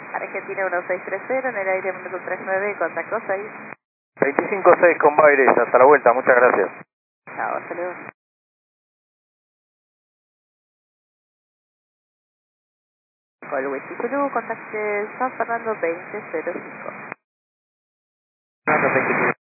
Argentina 1630, en el aire minuto 39, contacto 6. 25-6 con Baires, hasta la vuelta, muchas gracias. Chao, hasta luego. Call Whiskey Zulu, contacte San Fernando 2005. Fernando 25.